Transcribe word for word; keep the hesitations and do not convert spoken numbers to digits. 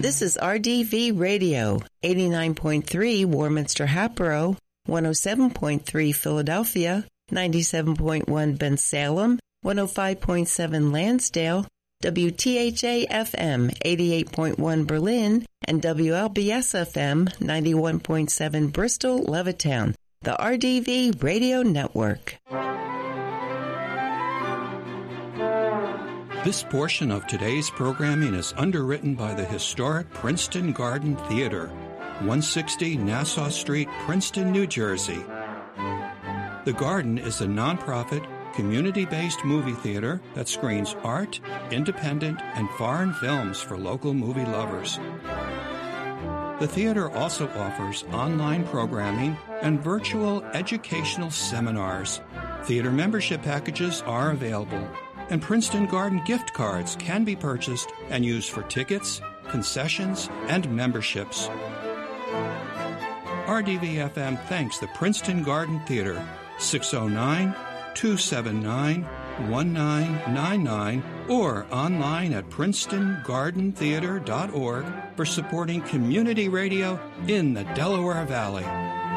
This is R D V Radio, eighty-nine point three Warminster Hatboro, one oh seven point three Philadelphia, ninety-seven point one Bensalem, one oh five point seven Lansdale, W T H A F M eighty-eight point one Berlin, and W L B S F M ninety-one point seven Bristol, Levittown, the R D V Radio Network. This portion of today's programming is underwritten by the historic Princeton Garden Theater, one sixty Nassau Street, Princeton, New Jersey. The Garden is a nonprofit, community-based movie theater that screens art, independent, and foreign films for local movie lovers. The theater also offers online programming and virtual educational seminars. Theater membership packages are available, and Princeton Garden gift cards can be purchased and used for tickets, concessions, and memberships. R D V F M thanks the Princeton Garden Theater, six oh nine, two seven nine, one nine nine nine, or online at princeton garden theater dot org for supporting community radio in the Delaware Valley.